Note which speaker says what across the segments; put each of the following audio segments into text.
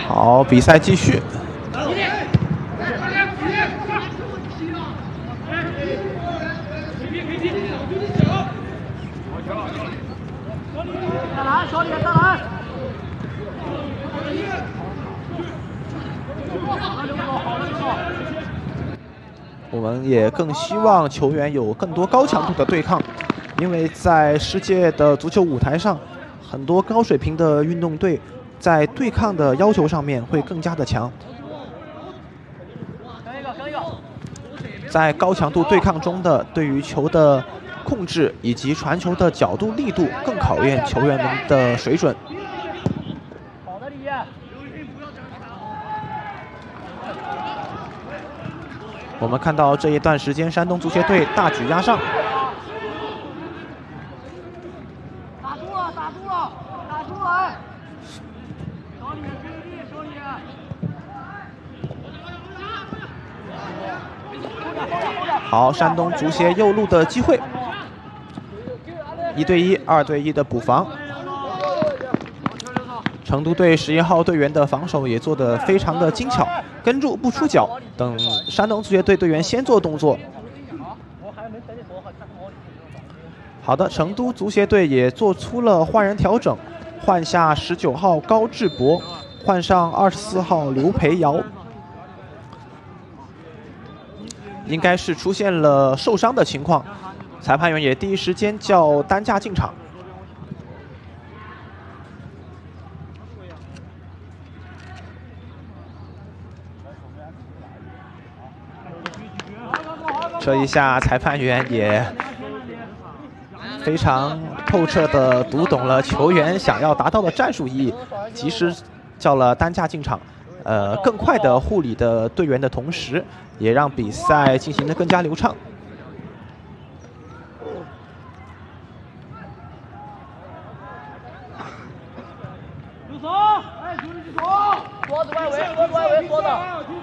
Speaker 1: 好，比赛继续。我们也更希望球员有更多高强度的对抗，因为在世界的足球舞台上，很多高水平的运动队在对抗的要求上面会更加的强。在高强度对抗中的对于球的控制以及传球的角度力度更考验球员们的水准。我们看到这一段时间，山东足协队大举压上。
Speaker 2: 打住了，打住了，打住了！手里，手里。
Speaker 1: 好，山东足协右路的机会，1对1、2对1的补防。成都队11号队员的防守也做得非常的精巧，跟住不出脚，等山东足协队队员先做动作。好的，成都足协队也做出了换人调整，换下19号高志博，换上24号刘培尧。应该是出现了受伤的情况，裁判员也第一时间叫担架进场。这一下，裁判员也非常透彻地读懂了球员想要达到的战术意义，及时叫了担架进场。更快的护理的队员的同时，也让比赛进行得更加流畅。
Speaker 2: 住手！哎，兄弟住手！桌子外围，桌子。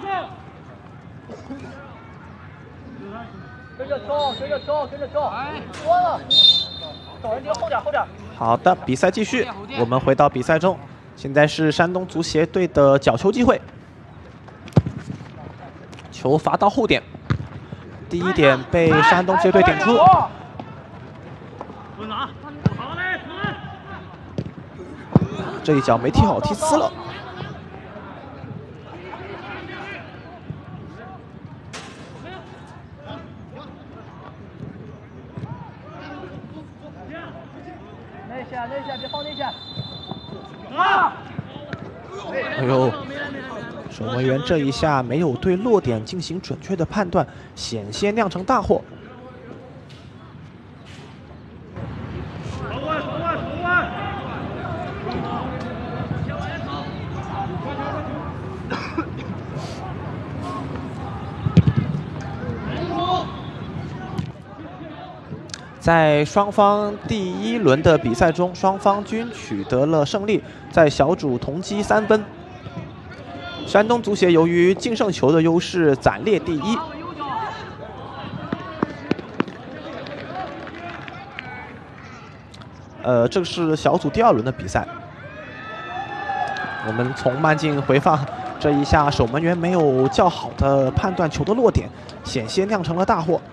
Speaker 2: 跟着球！哎，多了。走人，后点。
Speaker 1: 好的，比赛继续，我们回到比赛中。现在是山东足协队的角球机会，球罚到后点，第一点被山东足协队点出。这一脚没踢好，踢呲了。
Speaker 2: 内线，别放内线。
Speaker 1: 哎呦，守门员这一下没有对落点进行准确的判断，险些酿成大祸。在双方第一轮的比赛中，双方均取得了胜利，在小组同积3分。山东足协由于净胜球的优势暂列第一。这是小组第2轮的比赛。我们从慢镜回放，这一下守门员没有较好的判断球的落点，险些酿成了大祸。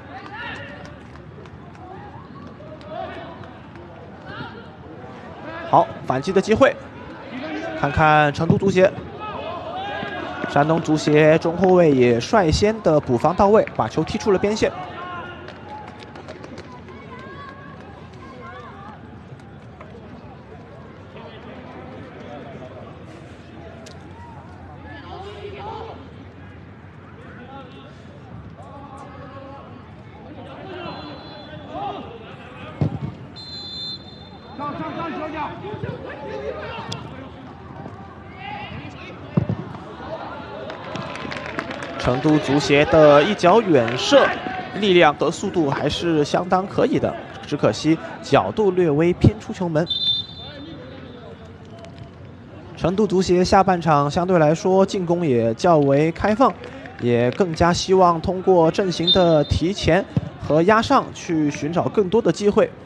Speaker 1: 好，反击的机会，看看成都足协。山东足协中后卫也率先的补防到位，把球踢出了边线。成都足协的一脚远射，力量和速度还是相当可以的，只可惜角度略微偏出球门。成都足协下半场相对来说进攻也较为开放，也更加希望通过阵型的提前和压上去寻找更多的机会。